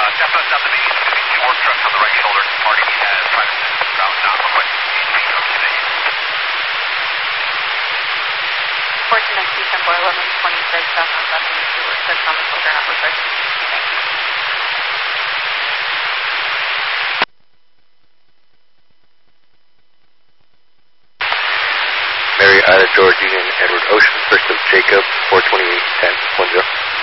Definite 780 is going to be 2 work trucks on the right shoulder. Marty has private citizen route not requesting PHP continue. Fortune XC Tempo 1126 south on 782 work trucks on the shoulder not requesting PHP. Thank you. Mary Ida George Union Edward Ocean, first of Jacob, 428-10-10.